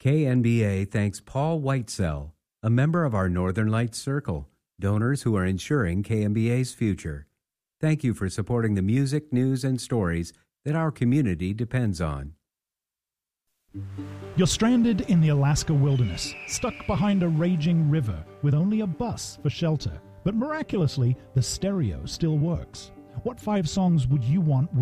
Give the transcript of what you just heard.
KNBA thanks Paul Whitesell, a member of our Northern Lights Circle, donors who are ensuring KNBA's future. Thank you for supporting the music, news, and stories that our community depends on. You're stranded in the Alaska wilderness, stuck behind a raging river with only a bus for shelter. But miraculously, the stereo still works. What 5 songs would you want